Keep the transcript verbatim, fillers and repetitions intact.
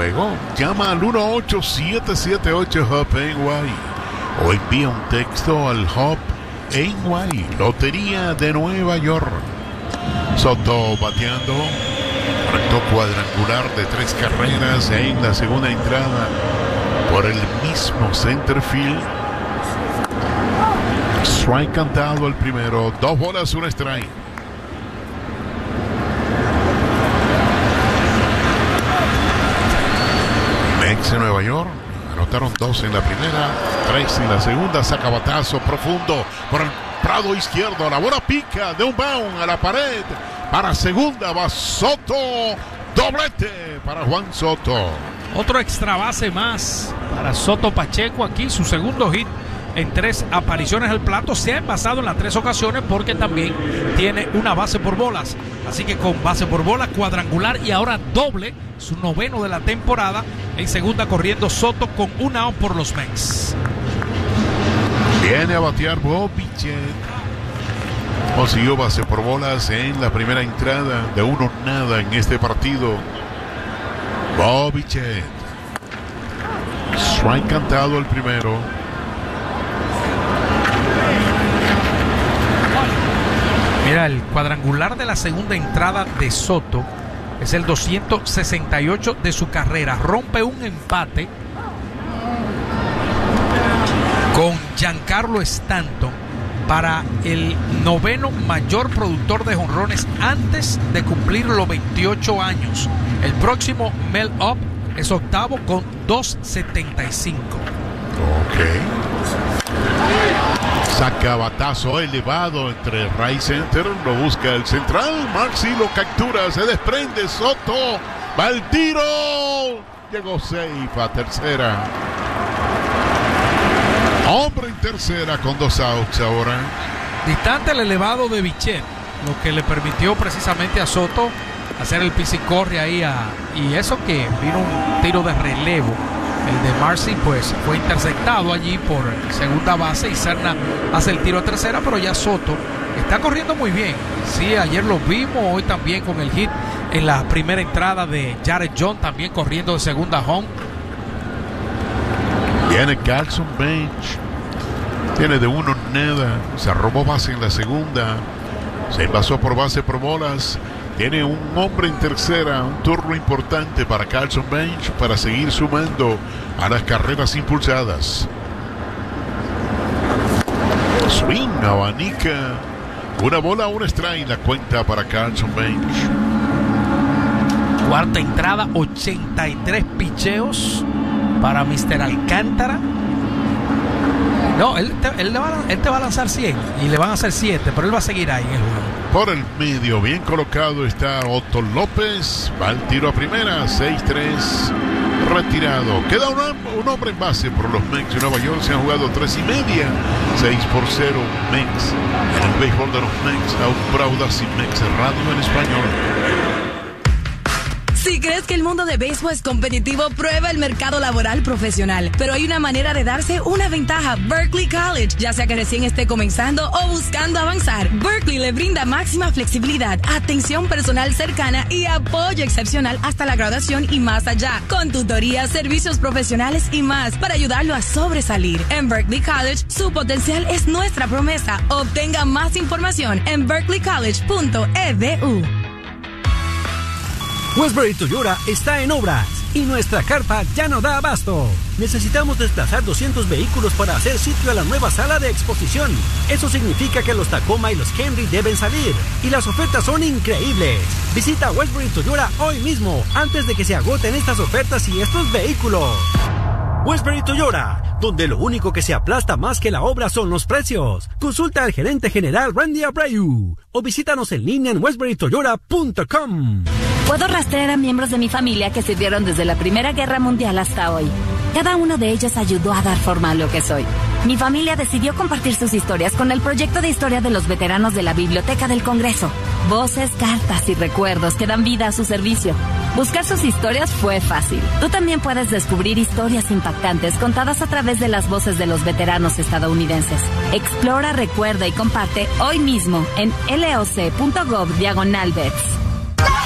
juego, llama al uno ocho siete siete ocho H O P N Y o envía un texto al Hub N Y, Lotería de Nueva York. Soto bateando, recto cuadrangular de tres carreras en la segunda entrada por el mismo center field. Strike cantado el primero, dos bolas, un strike. Mex en Nueva York, anotaron dos en la primera, tres en la segunda, saca batazo profundo por el prado izquierdo, la bola pica de un bound a la pared, para segunda va Soto, doblete para Juan Soto. Otro extra base más para Soto Pacheco, aquí su segundo hit en tres apariciones al plato. Se ha envasado en las tres ocasiones porque también tiene una base por bolas, así que con base por bola, cuadrangular y ahora doble, su noveno de la temporada. En segunda corriendo Soto con una out por los Mets. Viene a batear Bo Bichette. Consiguió base por bolas en la primera entrada, de uno nada en este partido. Bo Bichette. Strike cantado el primero. Mira, el cuadrangular de la segunda entrada de Soto es el doscientos sesenta y ocho de su carrera. Rompe un empate con Giancarlo Stanton para el noveno mayor productor de jonrones antes de cumplir los veintiocho años. El próximo Mel Up es octavo con doscientos setenta y cinco. Ok. Saca batazo elevado entre right center, lo busca el central, Maxi lo captura, se desprende Soto, va el tiro, llegó safe a tercera. Hombre en tercera con dos outs ahora. Distante el elevado de Bichette, lo que le permitió precisamente a Soto hacer el pisicorre ahí a, y eso que vino un tiro de relevo. El de Marcy pues fue interceptado allí por segunda base y Serna hace el tiro a tercera, pero ya Soto está corriendo muy bien. Sí, ayer lo vimos, hoy también con el hit en la primera entrada de Jared John, también corriendo de segunda home. Viene Carlson Bench, tiene de uno nada, se robó base en la segunda, se envasó por base por bolas. Tiene un hombre en tercera, un turno importante para Carlson Bench para seguir sumando a las carreras impulsadas. Swing, abanica. Una bola, un strike, la cuenta para Carlson Bench. Cuarta entrada, ochenta y tres picheos para mister Alcántara. No, él te, él, le va a, él te va a lanzar cien y le van a hacer siete, pero él va a seguir ahí en el juego. Por el medio, bien colocado está Otto López. Va el tiro a primera, seis tres, retirado. Queda un, un hombre en base por los Mets de Nueva York. Se han jugado tres y media, seis por cero Mets. En el béisbol de los Mets, Aupraudas y Mets Radio en español. Si crees que el mundo de béisbol es competitivo, prueba el mercado laboral profesional. Pero hay una manera de darse una ventaja. Berkeley College. Ya sea que recién esté comenzando o buscando avanzar, Berkeley le brinda máxima flexibilidad, atención personal cercana y apoyo excepcional hasta la graduación y más allá. Con tutorías, servicios profesionales y más para ayudarlo a sobresalir. En Berkeley College, su potencial es nuestra promesa. Obtenga más información en berkeley college punto e d u. Westbury Toyota está en obras y nuestra carpa ya no da abasto. Necesitamos desplazar doscientos vehículos para hacer sitio a la nueva sala de exposición. Eso significa que los Tacoma y los Camry deben salir y las ofertas son increíbles. Visita Westbury Toyota hoy mismo antes de que se agoten estas ofertas y estos vehículos. Westbury Toyota, donde lo único que se aplasta más que la obra son los precios. Consulta al gerente general Randy Abreu o visítanos en línea en westbury toyota punto com. Puedo rastrear a miembros de mi familia que sirvieron desde la Primera Guerra Mundial hasta hoy. Cada uno de ellos ayudó a dar forma a lo que soy. Mi familia decidió compartir sus historias con el proyecto de historia de los veteranos de la Biblioteca del Congreso. Voces, cartas y recuerdos que dan vida a su servicio. Buscar sus historias fue fácil. Tú también puedes descubrir historias impactantes contadas a través de las voces de los veteranos estadounidenses. Explora, recuerda y comparte hoy mismo en loc punto gov diagonal vets.